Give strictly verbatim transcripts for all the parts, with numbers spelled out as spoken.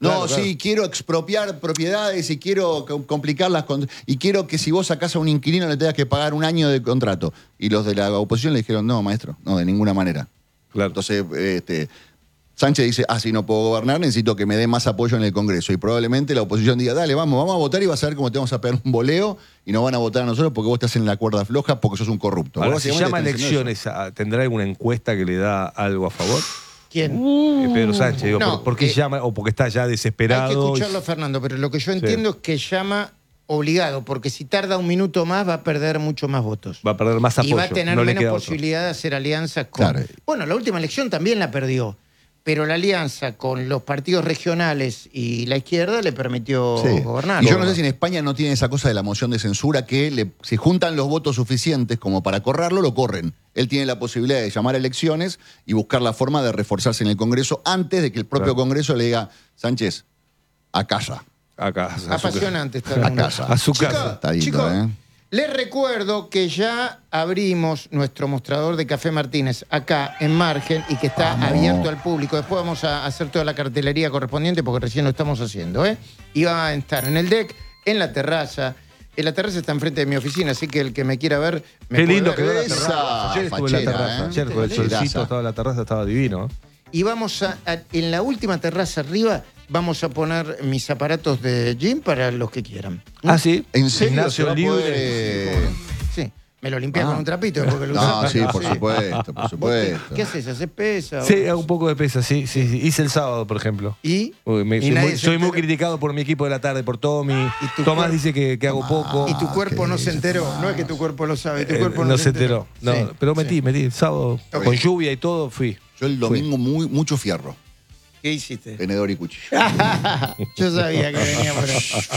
No, Claro, sí, claro. quiero expropiar propiedades y quiero co- complicarlas. Con, y quiero que si vos sacás a un inquilino le tengas que pagar un año de contrato. Y los de la oposición le dijeron, no, maestro, no, de ninguna manera. Claro. Entonces, este, Sánchez dice, ah, si no puedo gobernar, necesito que me dé más apoyo en el Congreso. Y probablemente la oposición diga, dale, vamos, vamos a votar y vas a ver cómo te vamos a pegar un voleo y nos van a votar a nosotros porque vos estás en la cuerda floja porque sos un corrupto. Ahora, Vos si básicamente llama estás diciendo elecciones, ¿tendrá alguna encuesta que le da algo a favor? ¿Quién? Eh, Pedro Sánchez, digo, No, ¿por, por qué eh, llama? ¿O porque está ya desesperado? Hay que escucharlo a Fernando, pero lo que yo entiendo es que llama obligado, porque si tarda un minuto más va a perder mucho más votos. Va a perder más apoyo. Y va a tener no le menos queda otro. posibilidad de hacer alianzas con... Claro. Bueno, la última elección también la perdió, pero la alianza con los partidos regionales y la izquierda le permitió Sí. gobernar. Y yo no sé si en España no tiene esa cosa de la moción de censura que le, si juntan los votos suficientes como para correrlo, lo corren. Él tiene la posibilidad de llamar a elecciones y buscar la forma de reforzarse en el Congreso antes de que el propio Claro. Congreso le diga, Sánchez, a casa. Acá. A su, Apasionante está A la casa. a su Chicos, casa. Está lindo, chicos, ¿eh? les recuerdo que ya abrimos nuestro mostrador de Café Martínez acá en Margen y que está Vamos. abierto al público. Después vamos a hacer toda la cartelería correspondiente porque recién lo estamos haciendo, ¿eh? Y va a estar en el deck, en la terraza. En la terraza está enfrente de mi oficina, así que el que me quiera ver... Me Qué puede lindo ver. quedó la Esa terraza. Ayer estuve en la fachera, terraza. ¿eh? Ayer con el Facheraza. solcito estaba en la terraza, estaba divino. Y vamos a, a- en la última terraza arriba, vamos a poner mis aparatos de gym para los que quieran. Ah, sí. ¿En serio? Gimnasio se va a libre. poder, eh, Sí, me lo limpié Ah. con un trapito. Porque lo No, usaba- sí, por supuesto, por ¿Vos supuesto. ¿Qué, qué haces? ¿Haces pesa? Sí, o- hago un poco de pesa, sí, sí, sí. Hice el sábado, por ejemplo. ¿Y? Uy, me- Y soy nadie muy, se soy muy enteró. criticado por mi equipo de la tarde, por Tommy. ¿Y tu Tomás cuerpo? dice que, que hago poco. Y tu cuerpo qué no se enteró. No es que tu cuerpo lo sabe, tu Eh, cuerpo no se enteró. No, Sí, pero metí, sí. metí. El sábado, Ok. con lluvia y todo, fui. Yo el domingo muy, mucho fierro, ¿Qué hiciste? tenedor y cuchillo. Yo sabía que venía por ahí.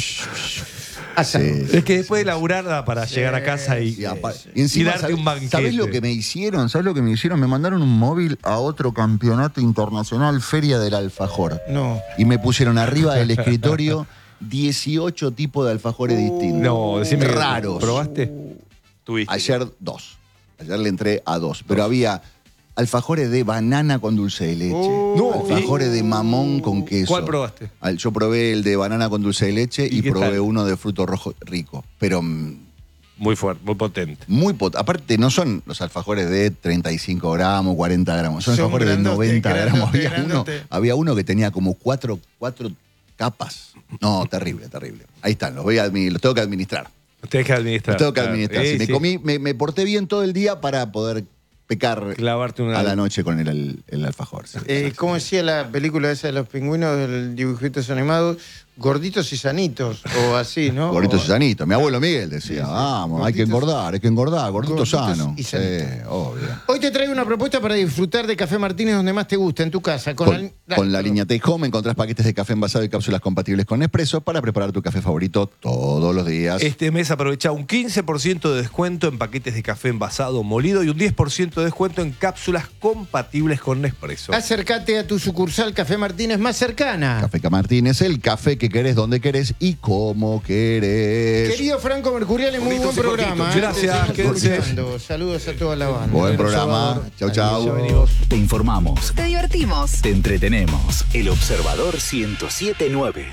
Asado. Sí. Es que después de laburar da para llegar a casa y, Y, apa- sí. y encima, y darte ¿sabés, un banquete. ¿sabés lo que me hicieron? ¿Sabés lo que me hicieron? Me mandaron un móvil a otro campeonato internacional, Feria del Alfajor. No. Y me pusieron arriba del escritorio dieciocho tipos de alfajores distintos. No, decime. que- Raros. ¿Probaste? Tuviste. Ayer dos. Ayer le entré a dos. Pero había alfajores de banana con dulce de leche. No, alfajores de mamón con queso. ¿Cuál probaste? Al- Yo probé el de banana con dulce de leche ¿Y y, qué probé tal? uno de fruto rojo rico. Pero mm, Muy fuerte, muy potente. muy pot. Aparte, no son los alfajores de treinta y cinco gramos, cuarenta gramos. Son, Son alfajores de grandote, noventa gramos. grandote, Había uno, grandote. había uno que tenía como cuatro, cuatro capas. No, terrible, terrible. Ahí están, los, voy a, admi- los tengo que administrar. Tienes que administrar. Los tengo que Claro. administrar. Eh, Si me, sí. comí, me, me porté bien todo el día para poder pecar Clavarte una. a la noche con el, el- el alfajor. Sí. Eh, ¿Cómo decía la película esa de los pingüinos del dibujitos animados? Gorditos y sanitos, o así, ¿no? Gorditos O- y sanitos. Mi abuelo Miguel decía, Sí, sí. vamos, hay que Gorditos- engordar, hay que engordar, gordito Gorditos sano. y Sí, sanitos. obvio. Hoy te traigo una propuesta para disfrutar de Café Martínez donde más te gusta, en tu casa. Con, Con, la, dale, con la perdón. línea Take Home encontrás paquetes de café envasado y cápsulas compatibles con Nespresso para preparar tu café favorito todos los días. Este mes aprovecha un quince por ciento de descuento en paquetes de café envasado molido y un diez por ciento de descuento en cápsulas compatibles con Nespresso. Acércate a tu sucursal Café Martínez más cercana. Café Martínez, el café que querés, donde querés y como querés. Querido Franco Mercuriale, muy Cortitos buen y programa. cortitos. ¿eh? Gracias, Te seguimos quédense. escuchando. Saludos a toda la banda. Buen ¿eh? programa. Chau, chau. Ya venimos. Te informamos, Te divertimos. te entretenemos. El Observador ciento siete punto nueve.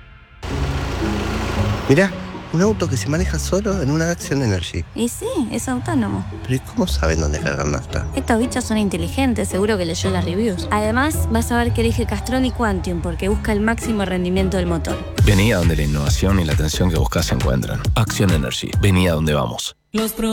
Mirá, un auto que se maneja solo en una Action Energy. Y sí, es autónomo. Pero ¿y cómo saben dónde cargar nafta? Estos bichos son inteligentes, seguro que leyó las reviews. Además, vas a ver que elige Castrol y Quantium porque busca el máximo rendimiento del motor. Vení a donde la innovación y la atención que buscas se encuentran. Action Energy. Vení a donde vamos. Los